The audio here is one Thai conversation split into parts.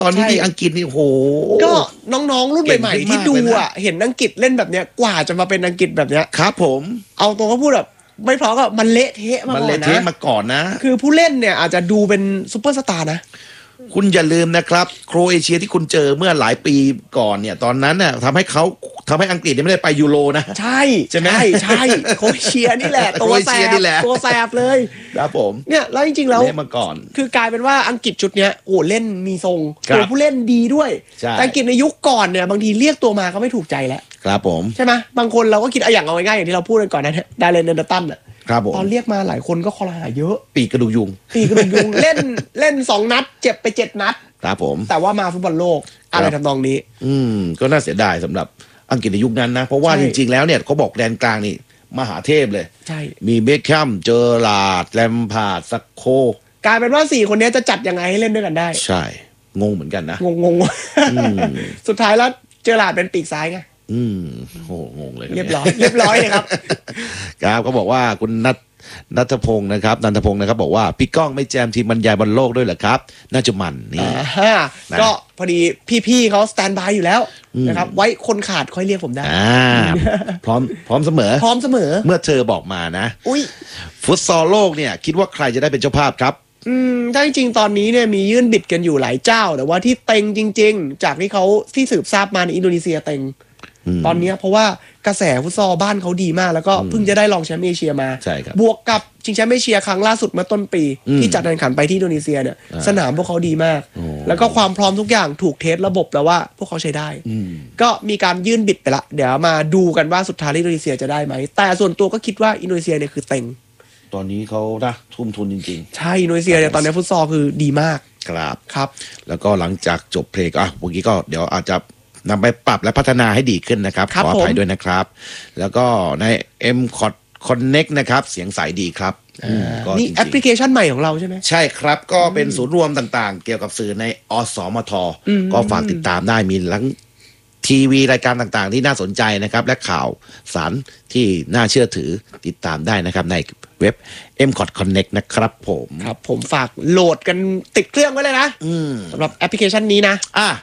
ตอนนี้ที่อังกฤษนี่โหก็น้องๆรุ่นใหม่ๆที่ดูอ่ะเห็นอังกฤษเล่นแบบเนี้ยกว่าจะมาเป็นอังกฤษแบบเนี้ยครับผมเอาตัวก็พูดแบบไม่เพราะก็มันเละเทะมาก่อนนะคือผู้เล่นเนี่ยอาจจะดูเป็นซุปเปอร์สตาร์นะคุณอย่าลืมนะครับโครเอเชียที่คุณเจอเมื่อหลายปีก่อนเนี่ยตอนนั้นน่ะทำให้อังกฤษไม่ได้ไปยูโรนะใช่ใช่ไหมใช่โครเอเชียนี่แหละตัวแสบเลยครับผมเนี่ยแล้วจริงๆแล้วมาก่อนคือกลายเป็นว่าอังกฤษชุดเนี้ยโอ้เล่นมีทรงตัวผู้เล่นดีด้วยแต่อังกฤษในยุคก่อนเนี่ยบางทีเรียกตัวมาก็ไม่ถูกใจแล้วครับผมใช่ไหมบางคนเราก็คิดอย่างเอาง่ายๆอย่างที่เราพูดกันก่อนนะได้เลนเดอร์ตันอ่ะตอนเรียกมาหลายคนก็คอรหาเยอะปีกกระดูกยุงเล่น2 นัดเจ็บไป7 นัดครับผมแต่ว่ามาฟุตบอลโลกอะไรทำนองนี้ก็น่าเสียดายสำหรับอังกฤษในยุคนั้นนะเพราะว่าจริงๆแล้วเนี่ยเขาบอกแดนกลางนี่มหาเทพเลยใช่มีเบคแฮมเจอร์ลาร์ดแลมพาร์ดซักโคกลายเป็นว่า4 คนนี้จะจัดยังไงให้เล่นด้วยกันได้ใช่งงเหมือนกันนะงงสุดท้ายแล้วเจอร์ลาร์ดเป็นปีกซ้ายไงโหงงเลยเรียบร้อยเลยครับครับเขาบอกว่าคุณนัทพงศ์นะครับบอกว่าพี่ก้องไม่แจมทีมบรรยายบอลโลกด้วยเหรอครับน่าจะมันนี่ก็พอดีพี่ๆเขาสแตนบายอยู่แล้วนะครับไว้คนขาดค่อยเรียกผมได้พร้อมเสมอเมื่อเธอบอกมานะฟุตซอลโลกเนี่ยคิดว่าใครจะได้เป็นเจ้าภาพครับถ้าจริงๆตอนนี้เนี่ยมียื่นบิดกันอยู่หลายเจ้าแต่ว่าที่เต็งจริงๆจากที่สืบทราบมาในอินโดนีเซียเต็งตอนนี้เพราะว่ากระแสฟุตซอลบ้านเขาดีมากแล้วก็เพิ่งจะได้รองแชมป์เอเชียมาบวกกับชิงแชมป์เอเชียครั้งล่าสุดเมื่อต้นปีที่จัดการแข่งขันไปที่อินโดนีเซียเนี่ยสนามพวกเขาดีมากแล้วก็ความพร้อมทุกอย่างถูกเทสระบบแล้วว่าพวกเขาใช้ได้ก็มีการยื่นบิดไปละเดี๋ยวมาดูกันว่าสุดท้ายอินโดนีเซียจะได้ไหมแต่ส่วนตัวก็คิดว่าอินโดนีเซียเนี่ยคือเต็งตอนนี้เขาทุ่มทุนจริงๆใช่อินโดนีเซียเนี่ยตอนนี้ฟุตซอลคือดีมากครับแล้วก็หลังจากจบเพลงเมื่อกี้ก็เดี๋ยวอาจจะนำไปปรับและพัฒนาให้ดีขึ้นนะครับขออภัยด้วยนะครับแล้วก็ใน M-Cot Connect นะครับเสียงใสดีครับนี่แอปพลิเคชันใหม่ของเราใช่ไหมใช่ครับก็เป็นศูนย์รวมต่างๆเกี่ยวกับสื่อในอสมทก็ฝากติดตามได้มีทั้งทีวีรายการต่างๆที่น่าสนใจนะครับและข่าวสารที่น่าเชื่อถือติดตามได้นะครับในเว็บ M-Cot Connect นะครับผมฝากโหลดกันติดเครื่องไว้เลยนะสำหรับแอปพลิเคชันนี้นะ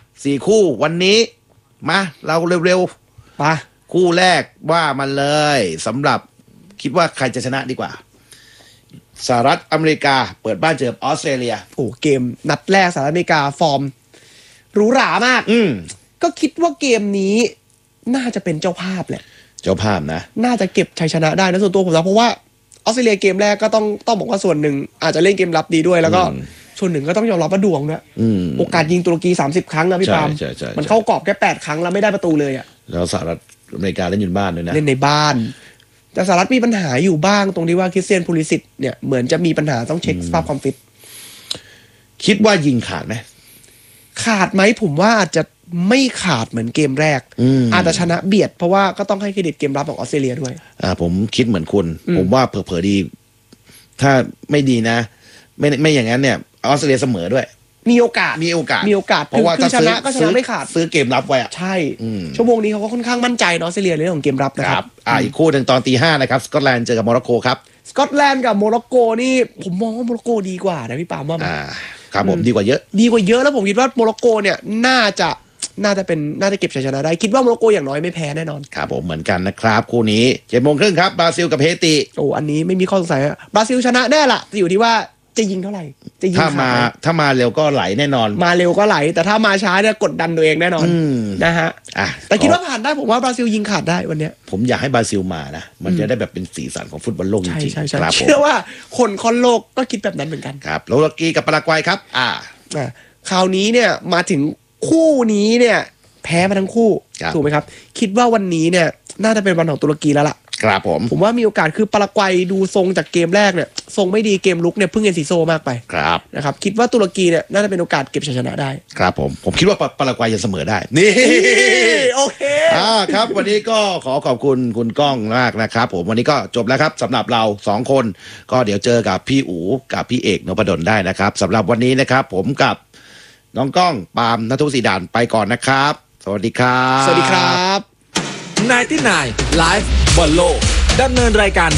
4 คู่วันนี้มาเราเร็วๆมาคู่แรกว่ามันเลยสำหรับคิดว่าใครจะชนะดีกว่าสหรัฐอเมริกาเปิดบ้านเจอออสเตรเลียเกมนัดแรกสหรัฐอเมริกาฟอร์มหรูหรามากก็คิดว่าเกมนี้น่าจะเป็นเจ้าภาพแหละเจ้าภาพนะน่าจะเก็บชัยชนะได้นะส่วนตัวผมนะเพราะว่าออสเตรเลียเกมแรกก็ต้องบอกว่าส่วนหนึ่งอาจจะเล่นเกมรับดีด้วยแล้วก็ส่วนหนึ่งก็ต้องยอมรับว่าดวงด้วยโอกาสยิงตุรกี30 ครั้งนะพี่ปามมันเข้ากรอบแค่8 ครั้งแล้วไม่ได้ประตูเลยแล้วสหรัฐอเมริกาเล่นอยู่บ้านด้วยนะเล่นในบ้านแต่สหรัฐมีปัญหาอยู่บ้างตรงที่ว่าคริสเตียนพูลิสิตเนี่ยเหมือนจะมีปัญหาต้องเช็คสภาพความฟิตคิดว่ายิงขาดไหมผมว่าอาจจะไม่ขาดเหมือนเกมแรกอาจจะชนะเบียดเพราะว่าก็ต้องให้เครดิตเกมรับของออสเตรเลียด้วยผมคิดเหมือนคุณผมว่าเผลอๆดีถ้าไม่ดีนะไม่อย่างนั้นเนี่ยออสเตรเลียเสมอด้วยมีโอกาสเพราะว่าถ้าชนะก็ชนะไม่ขาดซื้อเกมรับไว้ใช่ชั่วโมงนี้เขาก็ค่อนข้างมั่นใจออสเตรเลียในเรื่องของเกมรับนะครับอีกคู่หนึ่งตอน 5:00 นะครับสกอตแลนด์เจอกับโมร็อกโกครับสกอตแลนด์กับโมร็อกโกนี่ผมมองว่าโมร็อกโกดีกว่านะพี่ปามว่าครับผมดีกว่าเยอะแล้วผมคิดว่าโมร็อกโกเนี่ยน่าจะเก็บชัยชนะได้คิดว่าโมร็อกโกอย่างน้อยไม่แพ้แน่นอนครับผมเหมือนกันนะครับคู่นี้ 7:30 นครับบราซิลกับเฮติอันนี้ไม่มีข้อสงสัยบราซิลชนะแน่ละอยู่ที่ว่าจะยิงเท่าไหร่ถ้ามาเร็วก็ไหลแน่นอนมาเร็วก็ไหลแต่ถ้ามาช้าเนี่ยกดดันตัวเองแน่นอนนะฮะแต่คิดว่าผ่านได้ผมว่าบราซิลยิงขาดได้วันนี้ผมอยากให้บราซิลมานะมันจะได้แบบเป็นสีสันของฟุตบอลโลกจริงๆครับเชื่อว่าคนค่อนโลกก็คิดแบบนั้นเหมือนกันครับโรลักกี้กับปารากวัยครับคราวนี้เนี่ยมาถึงคู่นี้เนี่ยแพ้มาทั้งคู่ถูกไหมครับคิดว่าวันนี้เนี่ยน่าจะเป็นวันของตุรกีแล้วล่ะครับผมว่ามีโอกาสคือปารากวัยดูทรงจากเกมแรกเนี่ยทรงไม่ดีเกมลุกเนี่ยพึ่งเอนซิโซมากไปครับนะครับคิดว่าตุรกีเนี่ยน่าจะเป็นโอกาสเก็บชัยชนะได้ครับผมคิดว่าปารากวัยจะเสมอได้นี่โอเคครับวันนี้ก็ขอบคุณคุณก้องมากนะครับผมวันนี้ก็จบแล้วครับสำหรับเรา2 คนก็เดี๋ยวเจอกับพี่อู๋กับพี่เอกนพดลได้นะครับสำหรับวันนี้นะครับผมกับน้องก้องปาล์มณัฐศรีดานไปก่อนนะครับสวัสดีครับสวัสดีครับ 99 ไลฟ์บอลโลกดำเนินรายการโดย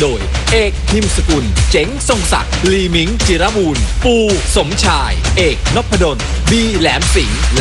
เอกพิมพ์สกุลเจ๋งทรงศักดิ์ลีมิงจิรบูรณ์ปูสมชายเอกนพดลบีแหลมสิงห์